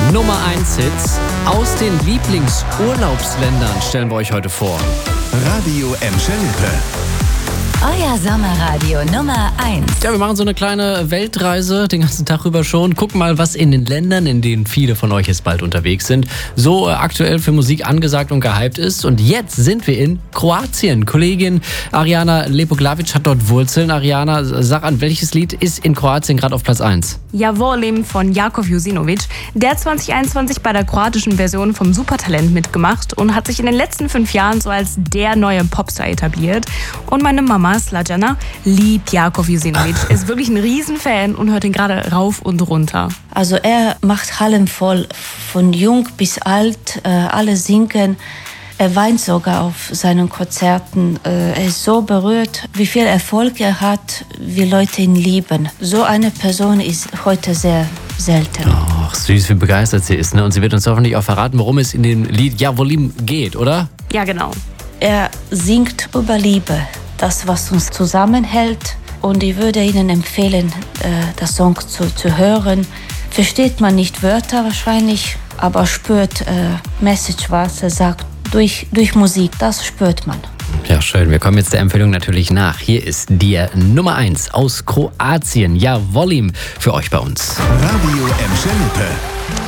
Nummer 1 Hits aus den Lieblingsurlaubsländern stellen wir euch heute vor. Radio Emscher Lippe. Euer Sommerradio Nummer 1. Ja, wir machen so eine kleine Weltreise den ganzen Tag über schon. Gucken mal, was in den Ländern, in denen viele von euch jetzt bald unterwegs sind, so aktuell für Musik angesagt und gehypt ist. Und jetzt sind wir in Kroatien. Kollegin Ariana Lepoglaic hat dort Wurzeln. Ariana, sag an, welches Lied ist in Kroatien gerade auf Platz 1? Ja, Volim von Jakov Jusinovic. Der hat 2021 bei der kroatischen Version vom Supertalent mitgemacht und hat sich in den letzten 5 Jahren so als der neue Popstar etabliert. Und meine Mama, Slađana, liebt Jakov Jusinovic, ist wirklich ein Riesenfan und hört ihn gerade rauf und runter. Also er macht Hallen voll, von jung bis alt, alle singen. Er weint sogar auf seinen Konzerten. Er ist so berührt, wie viel Erfolg er hat, wie Leute ihn lieben. So eine Person ist heute sehr selten. Ach, süß, wie begeistert sie ist, ne? Und sie wird uns hoffentlich auch verraten, worum es in dem Lied Ja Volim geht, oder? Ja, genau. Er singt über Liebe, das, was uns zusammenhält. Und ich würde Ihnen empfehlen, das Song zu hören. Versteht man nicht Wörter wahrscheinlich, aber spürt Message, was er sagt. Durch Musik, das spürt man. Ja, schön. Wir kommen jetzt der Empfehlung natürlich nach. Hier ist die Nummer 1 aus Kroatien. Ja, Volim für euch bei uns. Radio Emscher Lippe.